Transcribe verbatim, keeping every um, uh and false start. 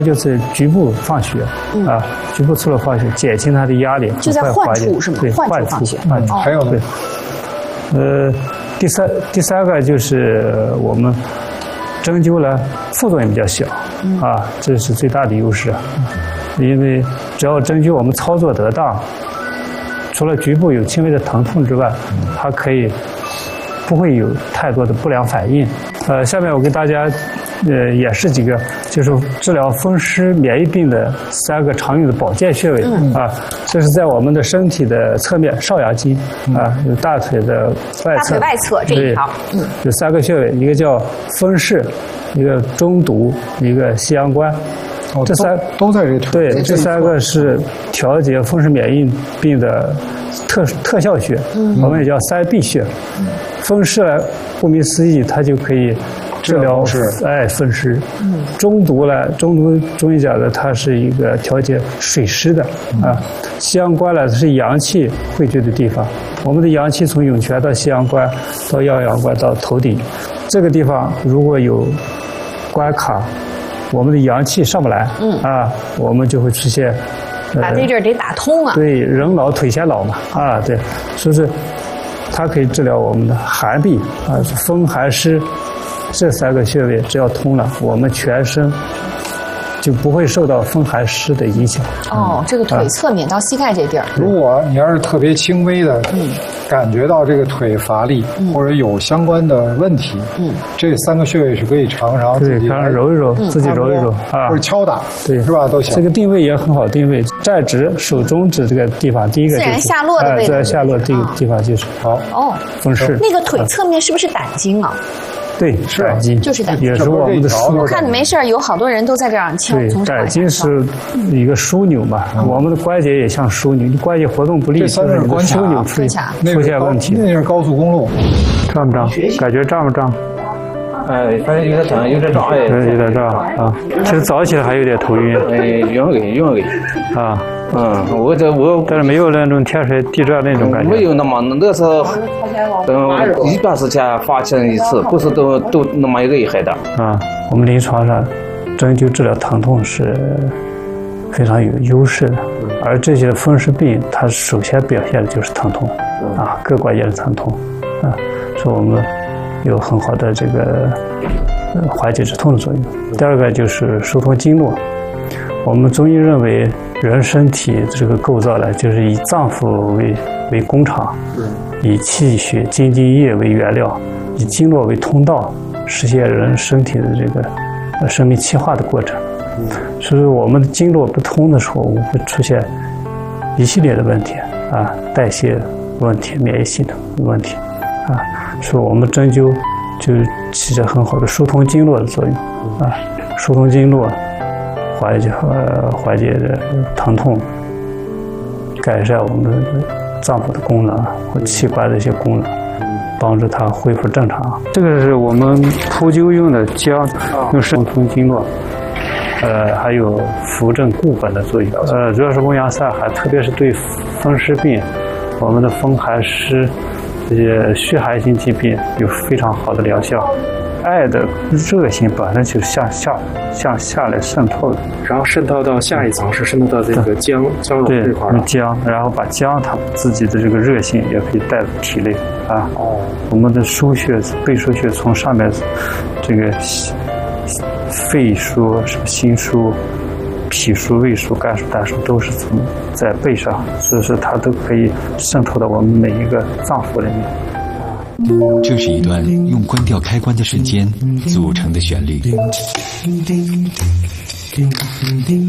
就是局部放血、嗯、啊，局部出了放血，减轻它的压力， 就在患处是吗？ 对， 患处放血。 患处、 嗯、 还有呢？ 呃，第三第三个就是我们针灸呢，副作用比较小、嗯、啊，这是最大的优势。因为只要针灸我们操作得当，除了局部有轻微的疼痛之外，它可以不会有太多的不良反应。呃，下面我给大家呃演示几个，就是治疗风湿免疫病的三个常用的保健穴位、嗯、啊。这是在我们的身体的侧面少阳经、嗯、啊，有大腿的外侧， 大腿外侧这一条， 嗯，有三个穴位，一个叫风市，一个中毒，一个西阳关。 哦， 这三都, 都在这腿。 对，这三个是调节风湿免疫病的特特效穴，嗯、我们也叫三必穴。嗯、风湿呢，顾名思义，它就可以治疗哎风湿。嗯、中毒呢，中毒中医讲的，它是一个调节水湿的、嗯、啊。西阳关呢是阳气汇聚的地方，我们的阳气从涌泉到西阳关，到阳阳关到头顶，这个地方如果有关卡。我们的阳气上不来，嗯啊，我们就会出现， 呃、把这阵儿得打通啊。 对，人老腿先老嘛，啊，对，所以说它可以治疗我们的寒痹啊，风寒湿这三个穴位，只要通了，我们全身就不会受到风寒湿的影响。 哦，这个腿侧面到膝盖这地儿， 如果你要是特别轻微的，嗯，感觉到这个腿乏力、嗯、或者有相关的问题，嗯，这三个穴位是可以常常自己常常揉一揉，嗯、自己揉一揉啊， 或者敲打， 对， 是吧？都行。 这个定位也很好定位，站直手中指这个地方，第一个就是自然下落的位置， 自然下落这个地方就是好哦， 风湿。 那个腿侧面是不是胆经啊？ 对，是胆经， 就是胆经， 也是我们的枢纽。 我看你没事有好多人都在这样敲。 对，胆经是一个枢纽嘛，嗯、我们的关节也像枢纽，关节活动不利， 这三是关枢纽出出现问题。 那是高速公路， 胀不胀？感觉胀不胀？ 哎，反正有点胀，有点胀，哎， 有点胀啊。其实早起来还有点头晕。 哎，晕了给，晕了给。 啊。 嗯，我这我但是没有那种天水地转那种感觉。 没有那么，那是嗯一段时间发生一次，不是都都那么一个厉害的。 啊，我们临床上针灸治疗疼痛是非常有优势的，而这些风湿病它首先表现的就是疼痛，啊，各关节的疼痛，啊，所以我们有很好的这个缓解止痛的作用。第二个就是疏通经络，我们中医认为。人身体这个构造呢，就是以脏腑为为工厂，以气血津津液为原料，以经络为通道，实现人身体的这个生命气化的过程。所以我们的经络不通的时候，我们会出现一系列的问题啊，代谢问题、免疫系统问题啊。所以我们针灸就起着很好的疏通经络的作用啊，疏通经络。缓解呃缓解的疼痛，改善我们的脏腑的功能和器官的一些功能，帮助它恢复正常。这个是我们铺灸用的姜，用疏通经络，呃，还有扶正固本的作用。呃，主要是温阳散寒，特别是对风湿病、我们的风寒湿这些虚寒性疾病有非常好的疗效。艾的热性本身就是向下向下来渗透的， 然后渗透到下一层是渗透到这个姜姜蓉这块儿。姜，然后把姜它自己的这个热性也可以带入体内啊。哦，我们的腧穴、背腧穴从上面这个肺腧、什么心腧、脾腧、胃腧、肝腧、胆腧都是从在背上，所以说它都可以渗透到我们每一个脏腑里面。 这是一段用关掉开关的瞬间组成的旋律。